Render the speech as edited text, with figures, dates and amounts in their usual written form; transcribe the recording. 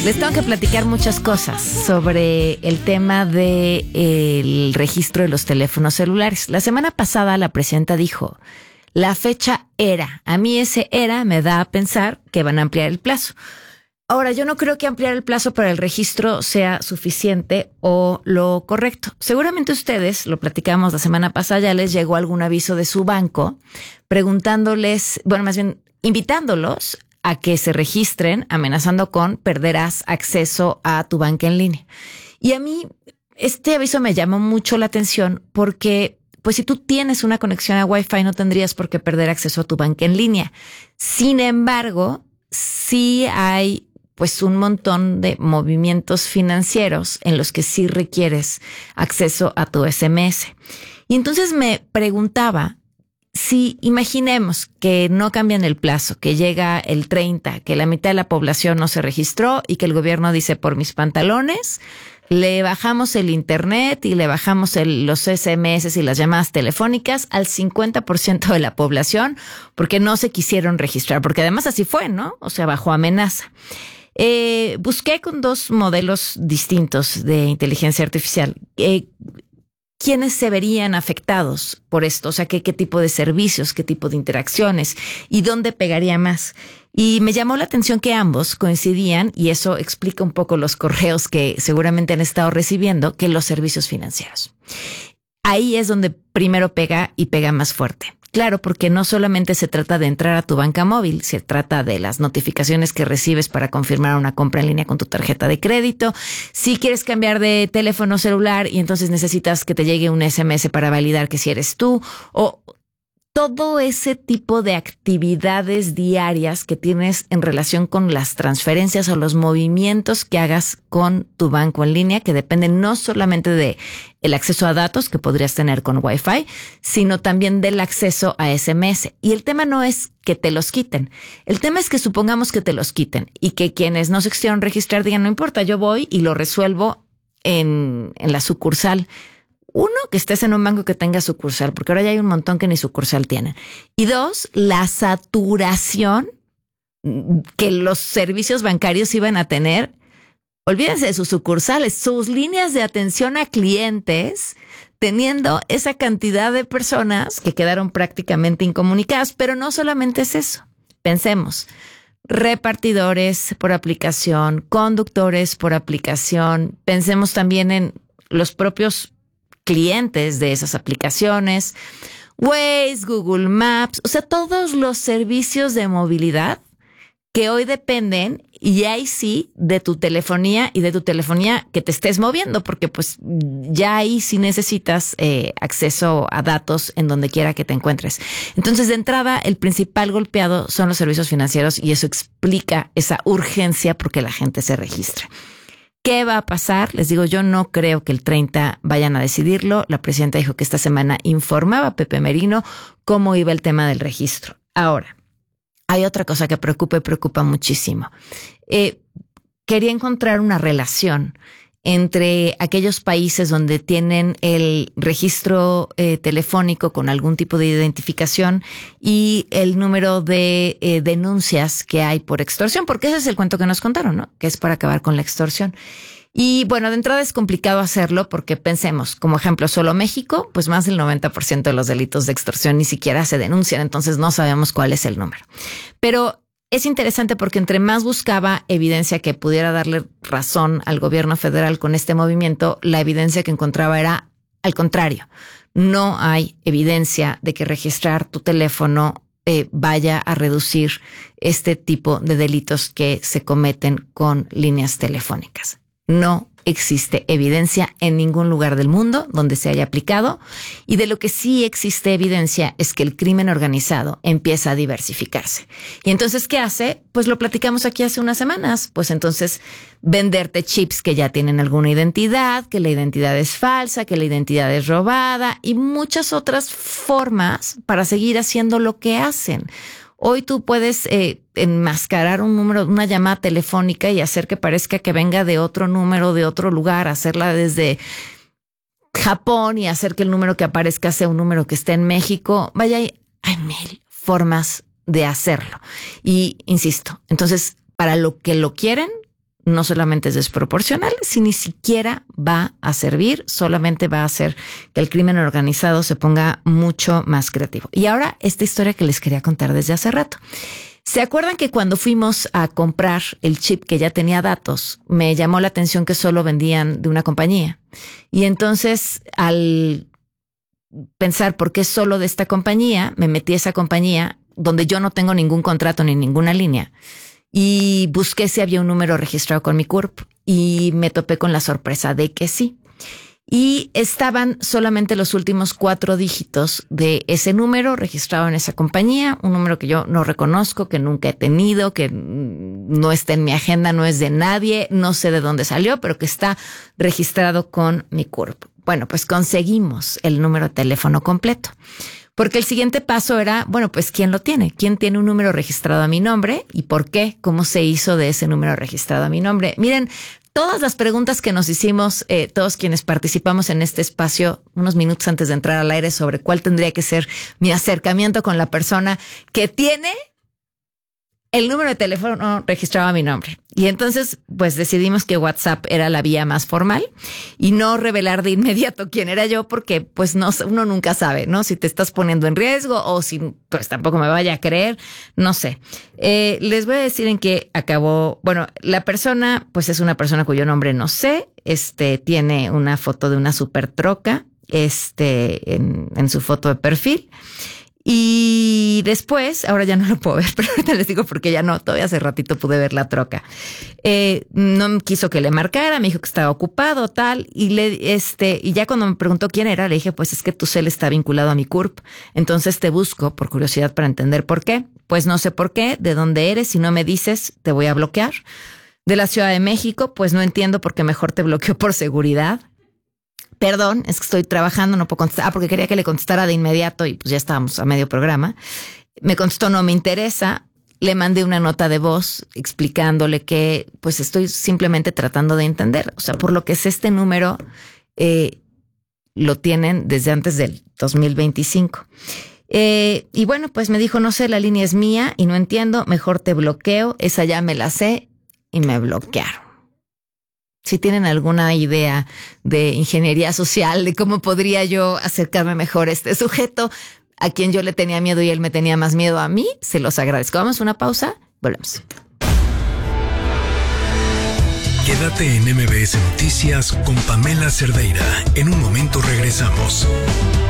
Les tengo que platicar muchas cosas sobre el tema del registro de los teléfonos celulares. La semana pasada la presidenta dijo, la fecha era. A mí ese era me da a pensar que van a ampliar el plazo. Ahora, yo no creo que ampliar el plazo para el registro sea suficiente o lo correcto. Seguramente ustedes, lo platicamos la semana pasada, ya les llegó algún aviso de su banco preguntándoles, bueno, más bien invitándolos a que se registren, amenazando con perderás acceso a tu banca en línea. Y a mí este aviso me llamó mucho la atención porque, pues si tú tienes una conexión a Wi-Fi no tendrías por qué perder acceso a tu banca en línea. Sin embargo, sí hay pues un montón de movimientos financieros en los que sí requieres acceso a tu SMS. Y entonces me preguntaba, si imaginemos que no cambian el plazo, que llega el 30, que la mitad de la población no se registró y que el gobierno dice por mis pantalones, le bajamos el internet y le bajamos los SMS y las llamadas telefónicas al 50% de la población porque no se quisieron registrar, porque además así fue, ¿no? O sea, bajo amenaza. Busqué con dos modelos distintos de inteligencia artificial. ¿Quiénes se verían afectados por esto? O sea, ¿qué tipo de servicios, qué tipo de interacciones y dónde pegaría más? Y me llamó la atención que ambos coincidían, y eso explica un poco los correos que seguramente han estado recibiendo, que los servicios financieros. Ahí es donde primero pega y pega más fuerte. Claro, porque no solamente se trata de entrar a tu banca móvil, se trata de las notificaciones que recibes para confirmar una compra en línea con tu tarjeta de crédito. Si quieres cambiar de teléfono celular y entonces necesitas que te llegue un SMS para validar que si eres tú, o todo ese tipo de actividades diarias que tienes en relación con las transferencias o los movimientos que hagas con tu banco en línea, que dependen no solamente de el acceso a datos que podrías tener con Wi-Fi, sino también del acceso a SMS. Y el tema no es que te los quiten. El tema es que supongamos que te los quiten y que quienes no se quisieron registrar digan, no importa, yo voy y lo resuelvo en la sucursal. Uno, que estés en un banco que tenga sucursal, porque ahora ya hay un montón que ni sucursal tienen. Y dos, la saturación que los servicios bancarios iban a tener. Olvídense de sus sucursales, sus líneas de atención a clientes, teniendo esa cantidad de personas que quedaron prácticamente incomunicadas. Pero no solamente es eso. Pensemos, repartidores por aplicación, conductores por aplicación. Pensemos también en los propios clientes de esas aplicaciones, Waze, Google Maps, o sea, todos los servicios de movilidad que hoy dependen, y ahí sí, de tu telefonía y de tu telefonía que te estés moviendo, porque pues ya ahí sí necesitas acceso a datos en donde quiera que te encuentres. Entonces, de entrada, el principal golpeado son los servicios financieros y eso explica esa urgencia porque la gente se registra. ¿Qué va a pasar? Les digo, yo no creo que el 30 vayan a decidirlo. La presidenta dijo que esta semana informaba a Pepe Merino cómo iba el tema del registro. Ahora, hay otra cosa que preocupa y preocupa muchísimo. Quería encontrar una relación entre aquellos países donde tienen el registro telefónico con algún tipo de identificación y el número de denuncias que hay por extorsión, porque ese es el cuento que nos contaron, ¿no? Que es para acabar con la extorsión. Y bueno, de entrada es complicado hacerlo porque pensemos, como ejemplo, solo México, pues más del 90% de los delitos de extorsión ni siquiera se denuncian, entonces no sabemos cuál es el número. Pero es interesante porque entre más buscaba evidencia que pudiera darle razón al gobierno federal con este movimiento, la evidencia que encontraba era al contrario. No hay evidencia de que registrar tu teléfono vaya a reducir este tipo de delitos que se cometen con líneas telefónicas. No existe evidencia en ningún lugar del mundo donde se haya aplicado, y de lo que sí existe evidencia es que el crimen organizado empieza a diversificarse. Y entonces, ¿qué hace? Pues lo platicamos aquí hace unas semanas. Pues entonces venderte chips que ya tienen alguna identidad, que la identidad es falsa, que la identidad es robada y muchas otras formas para seguir haciendo lo que hacen. Hoy tú puedes enmascarar un número, una llamada telefónica y hacer que parezca que venga de otro número, de otro lugar, hacerla desde Japón y hacer que el número que aparezca sea un número que esté en México. Vaya, hay mil formas de hacerlo. Y insisto, entonces, para lo que lo quieren, no solamente es desproporcional, sino ni siquiera va a servir, solamente va a hacer que el crimen organizado se ponga mucho más creativo. Y ahora esta historia que les quería contar desde hace rato. ¿Se acuerdan que cuando fuimos a comprar el chip que ya tenía datos, me llamó la atención que solo vendían de una compañía? Y entonces, al pensar por qué solo de esta compañía, me metí a esa compañía donde yo no tengo ningún contrato ni ninguna línea y busqué si había un número registrado con mi CURP y me topé con la sorpresa de que sí. Y estaban solamente los últimos 4 dígitos de ese número registrado en esa compañía, un número que yo no reconozco, que nunca he tenido, que no está en mi agenda, no es de nadie, no sé de dónde salió, pero que está registrado con mi CURP. Bueno, pues conseguimos el número de teléfono completo. Porque el siguiente paso era, bueno, pues ¿quién lo tiene? ¿Quién tiene un número registrado a mi nombre? ¿Y por qué? ¿Cómo se hizo de ese número registrado a mi nombre? Miren, todas las preguntas que nos hicimos, todos quienes participamos en este espacio, unos minutos antes de entrar al aire, sobre cuál tendría que ser mi acercamiento con la persona que tiene el número de teléfono registrado a mi nombre. Y entonces, pues decidimos que WhatsApp era la vía más formal y no revelar de inmediato quién era yo, porque pues no, uno nunca sabe, ¿no? Si te estás poniendo en riesgo o si pues tampoco me vaya a creer, no sé. Les voy a decir en qué acabó. Bueno, la persona, pues es una persona cuyo nombre no sé, tiene una foto de una super troca, en su foto de perfil. Y después, ahora ya no lo puedo ver, pero ahorita les digo porque ya no, todavía hace ratito pude ver la troca. No quiso que le marcara, me dijo que estaba ocupado, tal, y y ya cuando me preguntó quién era, le dije, pues es que tu cel está vinculado a mi CURP, entonces te busco por curiosidad para entender por qué. Pues no sé por qué, de dónde eres, si no me dices, te voy a bloquear. De la Ciudad de México, pues no entiendo por qué mejor te bloqueo por seguridad. Perdón, es que estoy trabajando, no puedo contestar. Porque quería que le contestara de inmediato y pues ya estábamos a medio programa. Me contestó, no me interesa. Le mandé una nota de voz explicándole que pues estoy simplemente tratando de entender. O sea, por lo que es este número, lo tienen desde antes del 2025. Y bueno, pues me dijo, no sé, la línea es mía y no entiendo, mejor te bloqueo. Esa ya me la sé y me bloquearon. Si tienen alguna idea de ingeniería social, de cómo podría yo acercarme mejor a este sujeto a quien yo le tenía miedo y él me tenía más miedo a mí, se los agradezco. Vamos a una pausa, volvemos. Quédate en MBS Noticias con Pamela Cerdeira. En un momento regresamos.